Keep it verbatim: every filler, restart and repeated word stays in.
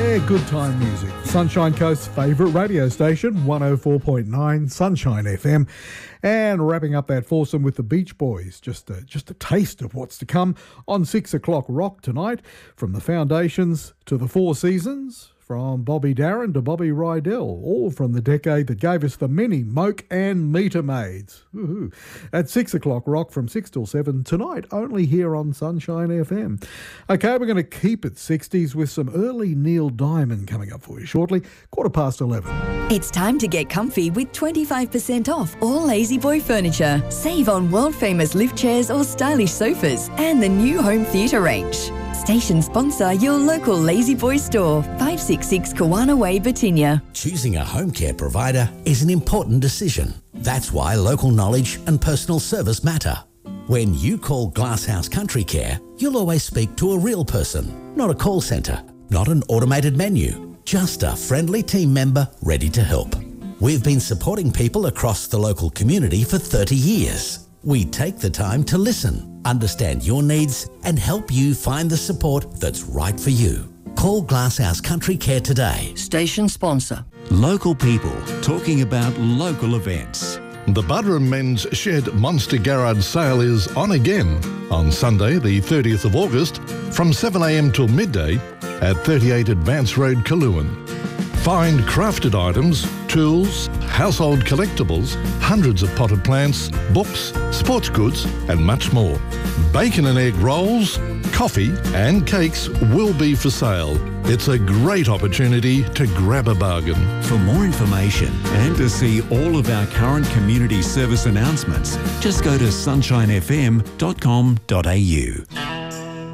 Yeah, good time music. Sunshine Coast's favourite radio station, one oh four point nine Sunshine F M. And wrapping up that foursome with the Beach Boys. Just a, just a taste of what's to come on six o'clock Rock tonight. From the Foundations to the Four Seasons. From Bobby Darin to Bobby Rydell, all from the decade that gave us the mini Moke and Meter Maids. Woohoo. At six o'clock Rock from six till seven tonight, only here on Sunshine F M. Okay, we're going to keep it sixties with some early Neil Diamond coming up for you shortly, quarter past eleven. It's time to get comfy with twenty-five percent off all Lazy Boy furniture. Save on world-famous lift chairs or stylish sofas and the new home theatre range. Station sponsor your local Lazy Boy store, five sixty-six Kawana Way, Batinia. Choosing a home care provider is an important decision. That's why local knowledge and personal service matter. When you call Glasshouse Country Care, you'll always speak to a real person, not a call centre, not an automated menu, just a friendly team member ready to help. We've been supporting people across the local community for thirty years. We take the time to listen, understand your needs and help you find the support that's right for you. Call Glasshouse Country Care today. Station sponsor. Local people talking about local events. The Buderim Men's Shed Monster Garage sale is on again on Sunday the thirtieth of August from seven a m till midday at thirty-eight Advance Road, Kaluan. Find crafted items, tools, household collectibles, hundreds of potted plants, books, sports goods and much more. Bacon and egg rolls, coffee and cakes will be for sale. It's a great opportunity to grab a bargain. For more information and to see all of our current community service announcements, just go to sunshine f m dot com dot a u.